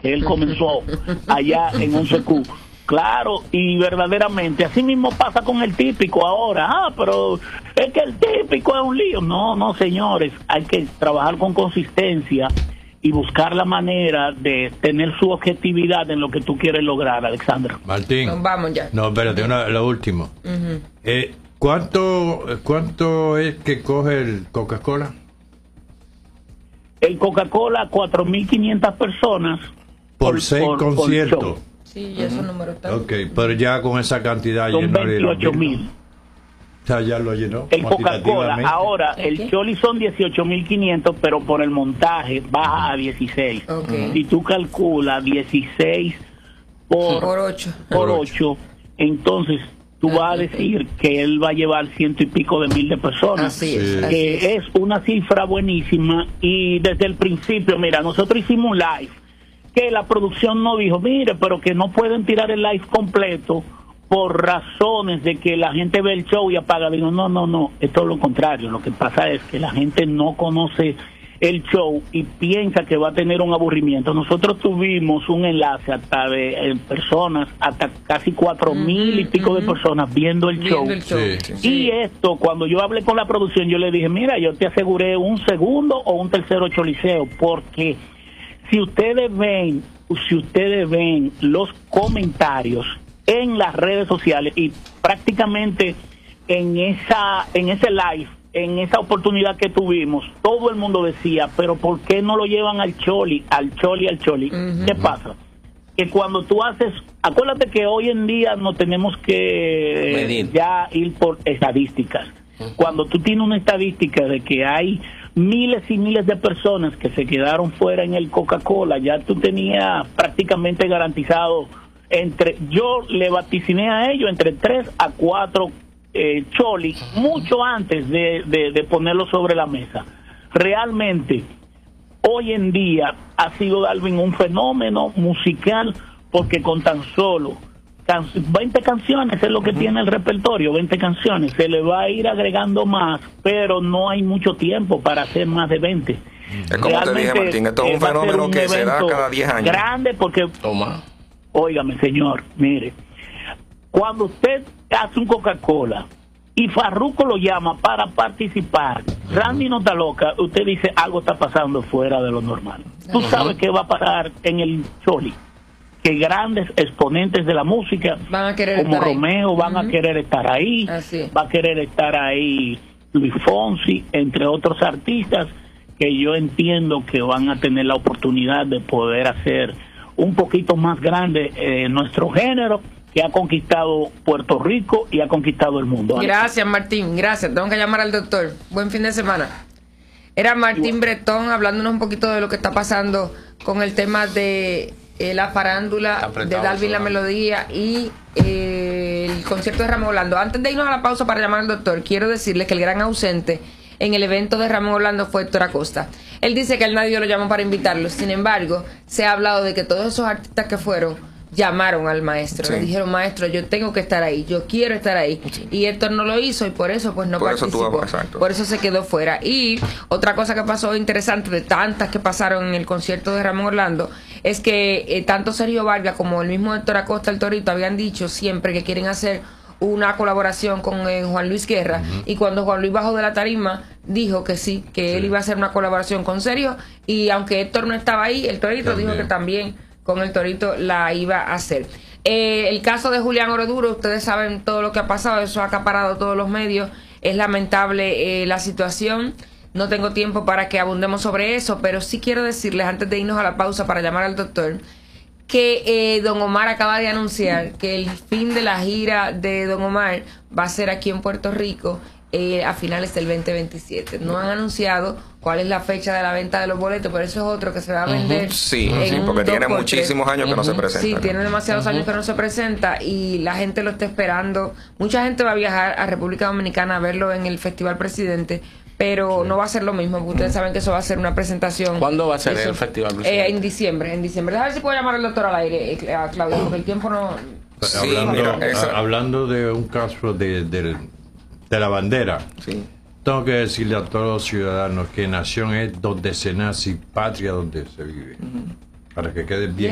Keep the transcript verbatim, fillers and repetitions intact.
que él comenzó allá en once Q. Claro, y verdaderamente, así mismo pasa con el típico ahora. Ah, pero es que el típico es un lío. No, no, señores, hay que trabajar con consistencia y buscar la manera de tener su objetividad en lo que tú quieres lograr, Alexandra. Martín. Nos vamos ya. No, espérate, una, lo último. Uh-huh. eh, ¿cuánto, ¿Cuánto es que coge el Coca-Cola? El Coca-Cola, cuatro mil quinientas personas. Por, por seis por, conciertos. Por sí, ya uh-huh. esos números están. Ok, pero ya con esa cantidad son llenó veintiocho mil. O sea, ya lo llenó. El Coca-Cola, ahora ¿el, el Choli son dieciocho mil quinientos, pero por el montaje baja a dieciséis. Okay. Si tú calculas dieciséis por, por ocho, por ocho, entonces tú okay. vas a decir que él va a llevar ciento y pico de mil de personas. Así es. Que así es. es una cifra buenísima. Y desde el principio, mira, nosotros hicimos un live que la producción no dijo, mire, pero que no pueden tirar el live completo por razones de que la gente ve el show y apaga. Digo, no, no, no, es todo lo contrario. Lo que pasa es que la gente no conoce el show y piensa que va a tener un aburrimiento. Nosotros tuvimos un enlace hasta de eh, personas, hasta casi cuatro mil y pico uh-huh. de personas viendo el viendo show. El show. Sí, sí. Y esto, cuando yo hablé con la producción, yo le dije, mira, yo te aseguré un segundo o un tercero choliseo, porque si ustedes ven, si ustedes ven los comentarios en las redes sociales y prácticamente en esa en ese live, en esa oportunidad que tuvimos, todo el mundo decía, pero ¿por qué no lo llevan al Choli, al Choli, al Choli? Uh-huh. ¿Qué pasa? Que cuando tú haces, acuérdate que hoy en día no tenemos que medir, ya ir por estadísticas. Uh-huh. Cuando tú tienes una estadística de que hay miles y miles de personas que se quedaron fuera en el Coca-Cola, ya tú tenías prácticamente garantizado, entre yo le vaticiné a ellos entre tres a cuatro eh, Choli, mucho antes de, de, de ponerlo sobre la mesa. Realmente, hoy en día ha sido Dalvin un fenómeno musical, porque con tan solo can veinte canciones es lo que uh-huh. tiene el repertorio, veinte canciones, se le va a ir agregando más, pero no hay mucho tiempo para hacer más de veinte. Es como Realmente, te dije, Martín, esto es un fenómeno un que se da cada diez años. Grande, porque, Toma. óigame, señor, mire, cuando usted hace un Coca-Cola y Farruko lo llama para participar, uh-huh. Randy no está loca, usted dice, algo está pasando fuera de lo normal. Tú uh-huh. sabes que va a parar en el Choli, que grandes exponentes de la música van a querer como estar Romeo ahí. van uh-huh. a querer estar ahí, Así. va a querer estar ahí Luis Fonsi, entre otros artistas que yo entiendo que van a tener la oportunidad de poder hacer un poquito más grande eh, nuestro género, que ha conquistado Puerto Rico y ha conquistado el mundo. Gracias, Martín, gracias. Tengo que llamar al doctor. Buen fin de semana. Era Martín Bretón hablándonos un poquito de lo que está pasando con el tema de eh, la farándula de Dalvin La Melodía y eh, el concierto de Ramón Orlando. Antes de irnos a la pausa para llamar al doctor, quiero decirles que el gran ausente en el evento de Ramón Orlando fue Héctor Acosta. Él dice que él nadie lo llamó para invitarlo. Sin embargo, se ha hablado de que todos esos artistas que fueron llamaron al maestro, sí. le dijeron, maestro, yo tengo que estar ahí, yo quiero estar ahí, sí. y Héctor no lo hizo y por eso pues no por participó, eso tuvo, por eso se quedó fuera. Y otra cosa que pasó interesante de tantas que pasaron en el concierto de Ramón Orlando es que eh, tanto Sergio Vargas como el mismo Héctor Acosta, el Torito, habían dicho siempre que quieren hacer una colaboración con eh, Juan Luis Guerra, uh-huh. y cuando Juan Luis bajó de la tarima dijo que sí, que sí. él iba a hacer una colaboración con Sergio, y aunque Héctor no estaba ahí, el Torito también dijo que también con el Torito la iba a hacer. Eh, el caso de Julián Oroduro, ustedes saben todo lo que ha pasado, eso ha acaparado todos los medios, es lamentable eh, la situación, no tengo tiempo para que abundemos sobre eso, pero sí quiero decirles, antes de irnos a la pausa para llamar al doctor, que eh, Don Omar acaba de anunciar que el fin de la gira de Don Omar va a ser aquí en Puerto Rico eh, a finales del veinte veintisiete. No han anunciado cuál es la fecha de la venta de los boletos, pero eso es otro que se va a vender. Uh-huh. Sí, sí, porque tiene muchísimos años que uh-huh. no se presenta. Sí, tiene demasiados uh-huh. años que no se presenta y la gente lo está esperando. Mucha gente va a viajar a República Dominicana a verlo en el Festival Presidente, pero sí. no va a ser lo mismo, porque ustedes uh-huh. saben que eso va a ser una presentación. ¿Cuándo va a ser eso, el Festival Presidente? Eh, en diciembre, en diciembre. Déjame ver si puedo llamar al doctor al aire, eh, a Claudio, porque el tiempo no... Sí, hablando, mira, esa... hablando de un caso de, de, de la bandera, sí. tengo que decirle a todos los ciudadanos que nación es donde se nace y patria donde se vive, uh-huh. para que quede bien